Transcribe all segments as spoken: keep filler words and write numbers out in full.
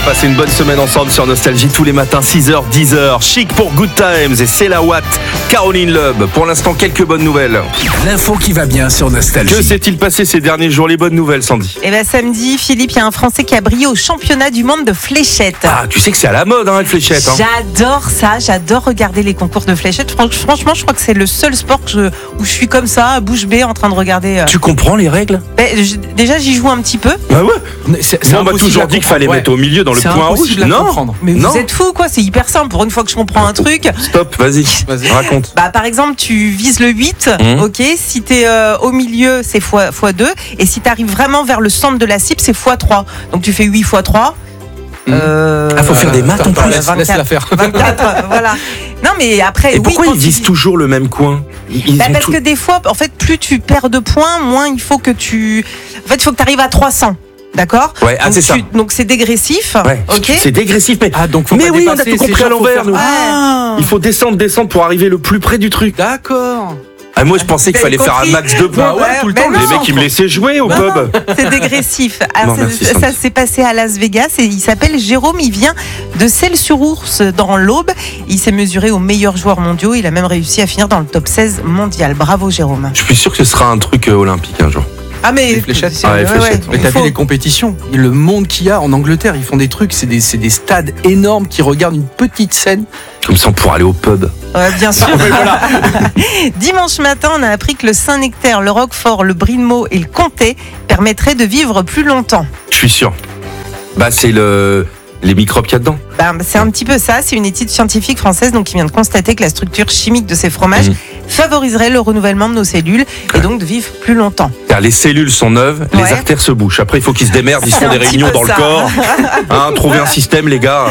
passer une bonne semaine ensemble sur Nostalgie tous les matins, six heures, dix heures. Chic pour Good Times et c'est la Watt, Caroline Loeb. Pour l'instant, quelques bonnes nouvelles. L'info qui va bien sur Nostalgie. Que s'est-il passé ces derniers jours? Les bonnes nouvelles, Sandy? Eh ben samedi, Philippe, il y a un Français qui a brillé au championnat du monde de fléchettes. Ah, tu sais que c'est à la mode, hein, les fléchettes. Hein. J'adore ça, j'adore regarder les concours de fléchettes. Franchement, je crois que c'est le seul sport que je, où je suis comme ça, à bouche bée, en train de regarder. Euh... Tu comprends les règles? ben, je, Déjà, j'y joue un petit peu. Bah ouais. C'est, c'est Moi, on m'a toujours dit qu'il fallait ouais. mettre au milieu dans le c'est point rouge. Non, mais non. vous êtes fous, quoi. C'est hyper simple. Pour une fois que je comprends un truc. Stop, vas-y, vas-y, raconte. Bah, par exemple, tu vises le huit, mmh. ok. Si t'es euh, au milieu, c'est fois deux. Et si t'arrives vraiment vers le centre de la cible, c'est fois trois. Donc tu fais huit fois trois. Euh... Ah, faut faire des maths en plus. Laisse, laisse la faire. vingt-quatre, voilà. Non, mais après. Et pourquoi oui, ils visent tu... toujours le même coin? Ils bah, Parce tout... que des fois, en fait, plus tu perds de points, moins il faut que tu. En fait, il faut que tu arrives à trois cents. D'accord? Ouais, ah, donc, c'est tu, ça. Donc c'est dégressif. Ouais, ok. C'est dégressif, mais. Ah, donc faut mais pas oui, on a tout compris à l'envers. Faire... Ah. Il faut descendre, descendre pour arriver le plus près du truc. D'accord. Ah, moi je pensais qu'il fallait compris. faire un max de points. Bah ouais, tout le temps. Les mecs ils me laissaient jouer au non, pub. Non, c'est dégressif. Alors, non, c'est, merci, ça s'est passé à Las Vegas et il s'appelle Jérôme. Il vient de Celles-sur-Ours dans l'Aube. Il s'est mesuré aux meilleurs joueurs mondiaux. Il a même réussi à finir dans le top seize mondial. Bravo Jérôme. Je suis sûr que ce sera un truc euh, olympique un jour. Ah mais les fléchettes, ah, les ouais, fléchettes. ouais, mais t'as faut... vu les compétitions, le monde qu'il y a en Angleterre, ils font des trucs, c'est des, c'est des stades énormes qui regardent une petite scène. Comme ça on pourra aller au pub. Ouais, bien sûr. Ouais, voilà. Dimanche matin, on a appris que le Saint-Nectaire, le Roquefort, le Brie de Meaux et le Comté permettraient de vivre plus longtemps. Je suis sûr. Bah c'est le les microbes qu'il y a dedans. Bah, c'est un petit peu ça. C'est une étude scientifique française donc qui vient de constater que la structure chimique de ces fromages mmh. favoriserait le renouvellement de nos cellules et donc de vivre plus longtemps. Car les cellules sont neuves, ouais. les artères se bouchent. Après, il faut qu'ils se démerdent, ils se font des réunions dans ça. le corps. Hein, trouver un système, les gars.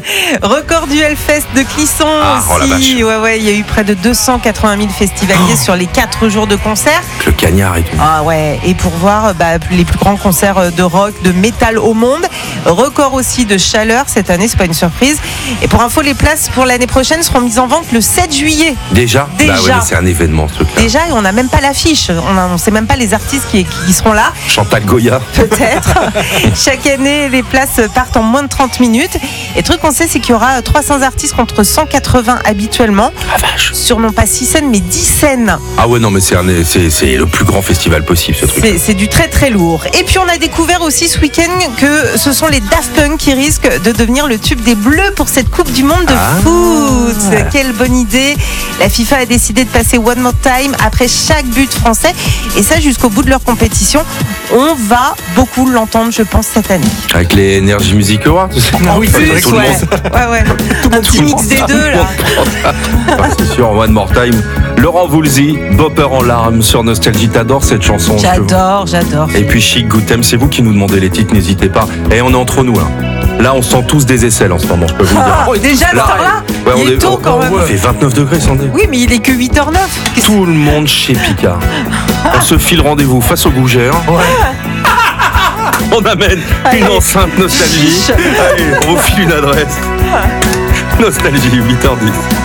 Record du Hellfest de Clisson ah, aussi. Oh ouais, ouais, il y a eu près de deux cent quatre-vingt mille festivaliers oh. sur les quatre jours de concert. Le cagnard et tout. Ah ouais. Et pour voir bah, les plus grands concerts de rock, de métal au monde. Record aussi de chaleur cette année, c'est pas une surprise. Et pour info, les places pour l'année prochaine seront mises en vente le sept juillet. Déjà, Déjà. Bah ouais, c'est un événement ce truc-là. Déjà, et on n'a même pas l'affiche. On ne sait même pas les artistes qui, qui seront là. Chantal Goya. Peut-être. Chaque année, les places partent en moins de trente minutes. Et le truc qu'on sait, c'est qu'il y aura trois cents artistes contre cent quatre-vingts habituellement. Ah vache. Sur non pas six scènes, mais dix scènes. Ah ouais, non, mais c'est, un, c'est, c'est le plus grand festival possible, ce truc. C'est, c'est du très très lourd. Et puis on a découvert aussi ce week-end que ce sont les Daft Punk qui risquent de devenir le tube des Bleus pour cette Coupe du Monde de ah. foot. Quelle bonne idée. La FIFA a décidé de passer One More Time après chaque but français. Et ça jusqu'au bout de leur compétition. On va beaucoup l'entendre, je pense, cette année. Avec les Energy Music Awards. En plus, ouais. ouais, ouais. Un petit mix des deux, là. Ah, c'est sûr, One More Time. Laurent Voulzy, Bopper en larmes sur Nostalgie. T'adores cette chanson? J'adore, j'adore. Et puis Chic, Good Time, c'est vous qui nous demandez les titres, n'hésitez pas. Et on est entre nous, là. Là, on sent tous des aisselles en ce moment, je peux vous le dire. Oh, déjà, là, là ouais, il est, est tôt quand même. Il fait vingt-neuf degrés, Sandé. Oui, mais il est que huit heures neuf. Qu'est-ce... Tout le monde chez Picard. On se file rendez-vous face au gougère. Ouais. On amène Allez. une enceinte Nostalgie. Allez, on vous file une adresse. Nostalgie, huit heures dix.